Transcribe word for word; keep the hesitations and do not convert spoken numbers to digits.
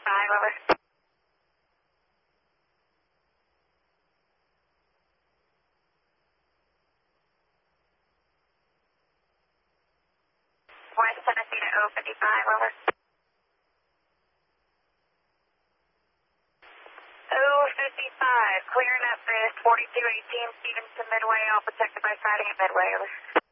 fifty-five, over. West Tennessee to oh fifty-five, over. oh fifty-five, clearing up this forty-two eighteen Stevenson Midway, all protected by siding at Midway, over.